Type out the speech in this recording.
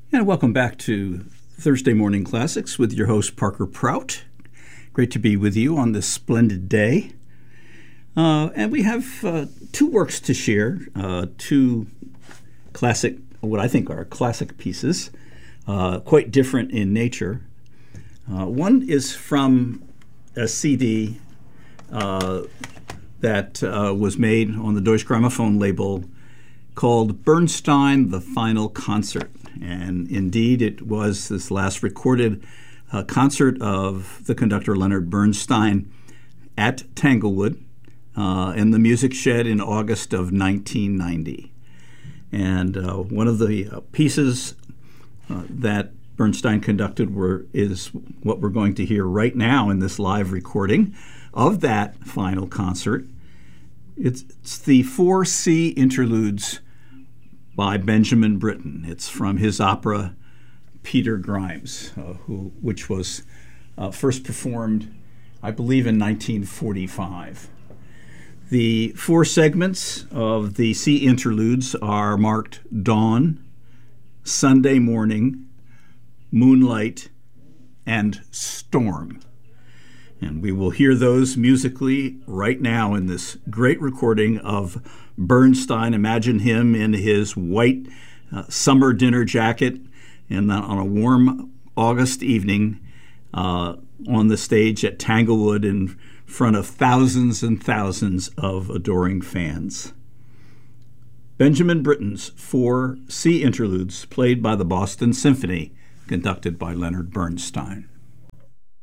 And welcome back to Thursday Morning Classics with your host, Parker Prout. Great to be with you on this splendid day. And we have two works to share, two classic, what I think are classic pieces, quite different in nature. One is from a CD that was made on the Deutsche Grammophon label called Bernstein, the Final Concert. And indeed, it was this last recorded concert of the conductor Leonard Bernstein at Tanglewood in the Music Shed in August of 1990. And one of the pieces that Bernstein conducted is what we're going to hear right now in this live recording of that final concert. It's the 4 C interludes by Benjamin Britten. It's from his opera Peter Grimes, which was first performed, I believe, in 1945. The 4 segments of the C interludes are marked Dawn, Sunday Morning, Moonlight, and Storm. And we will hear those musically right now in this great recording of Bernstein. Imagine him in his white summer dinner jacket and on a warm August evening on the stage at Tanglewood in front of thousands and thousands of adoring fans. Benjamin Britten's 4 C interludes played by the Boston Symphony, conducted by Leonard Bernstein.